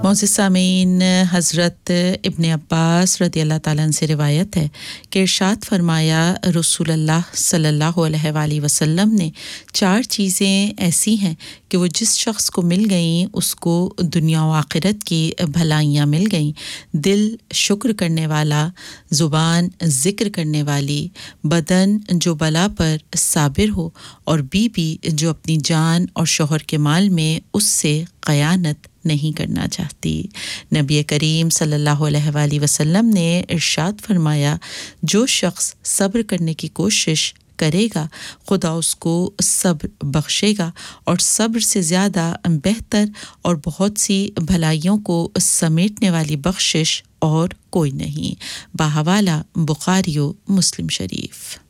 मोअज़्ज़िज़ सामीन, हज़रत इब्न अब्बास रज़ियल्लाहु ताला अन्हु से रिवायत है कि इरशाद फरमाया रसूलुल्लाह सल्लल्लाहु अलैहि वसल्लम ने 4 चीज़ें ऐसी हैं कि वो जिस शख्स को मिल गईं उसको दुनिया और आखिरत की भलाइयाँ मिल गईं। दिल शुक्र करने वाला, ज़ुबान ज़िक्र करने वाली, बदन जो बला पर साबिर हो और बीबी जो अपनी जान और शौहर के माल में उससे ख़यानत नहीं करना चाहती। नबी करीम सल्लल्लाहु अलैहि वसल्लम ने इरशाद फरमाया, जो शख्स सब्र करने की कोशिश करेगा खुदा उसको सब्र बख्शेगा और सब्र से ज़्यादा बेहतर और बहुत सी भलाइयों को समेटने वाली बख्शिश और कोई नहीं। बाहवाला बुखारी व मुस्लिम शरीफ।